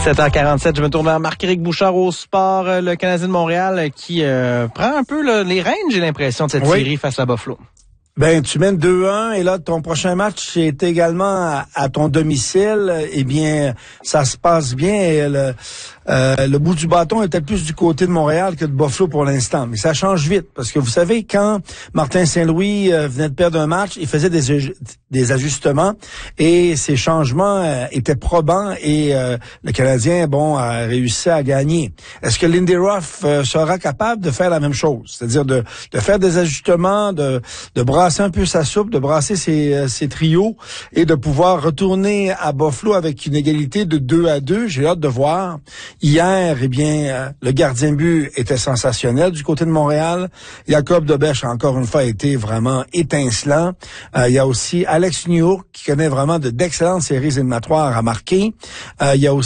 7h47, je me tourne vers Marc-Éric Bouchard au sport. Le Canadien de Montréal qui prend un peu les rênes, j'ai l'impression, de cette série face à Buffalo. Ben, tu mènes 2-1 et là, ton prochain match est également à ton domicile. Eh bien, ça se passe bien. Et le bout du bâton est peut-être plus du côté de Montréal que de Buffalo pour l'instant. Mais ça change vite parce que vous savez, quand Martin Saint-Louis venait de perdre un match, il faisait des ajustements et ces changements étaient probants et le Canadien, a réussi à gagner. Est-ce que Lindy Ruff sera capable de faire la même chose? C'est-à-dire de faire des ajustements, de brasser un peu sa soupe, de brasser ses trios et de pouvoir retourner à Buffalo avec une égalité de 2-2. J'ai hâte de voir. Hier, le gardien de but était sensationnel du côté de Montréal. Jacob Deberche, encore une fois, a été vraiment étincelant. Il y a aussi Alex Newhook qui connaît vraiment d'excellentes séries éliminatoires à marquer. Il y a aussi